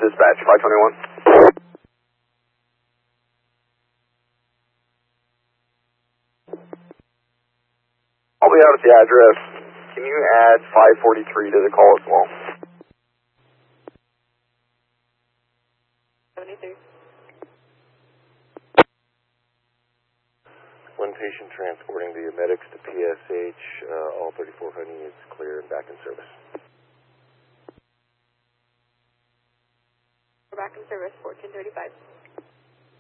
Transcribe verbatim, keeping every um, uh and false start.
Dispatch, five twenty-one. I'll be out at the address. Can you add five forty-three to the call as well? seventy-three. One patient transporting via medics to P S H. Uh, all thirty-four hundred units clear and back in service. We're back in service, fourteen thirty-five.